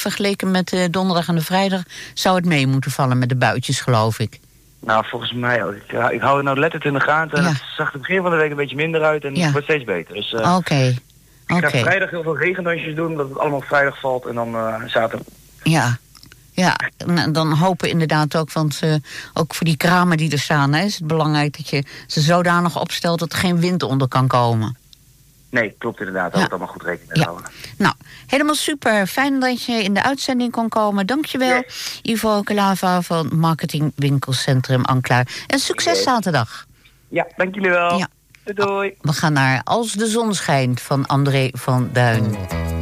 vergeleken met de donderdag en de vrijdag zou het mee moeten vallen met de buitjes, geloof ik. Nou, volgens mij ook. Ik hou het nou letterlijk in de gaten. En het zag het begin van de week een beetje minder uit. En het wordt steeds beter. Dus, Oké. Ik ga vrijdag heel veel regendansjes doen. Dat het allemaal vrijdag valt. En dan zaterdag. Ja, dan hopen inderdaad ook. Want ook voor die kramen die er staan, hè, is het belangrijk dat je ze zodanig opstelt dat er geen wind onder kan komen. Nee, klopt inderdaad. Daar moet allemaal goed rekening mee houden. Nou, helemaal super. Fijn dat je in de uitzending kon komen. Dankjewel, Ivo Calava van Marketing Winkelcentrum Anklaar. En succes zaterdag. Ja, dank jullie wel. Ja. Doei. We gaan naar Als de zon schijnt van André van Duin.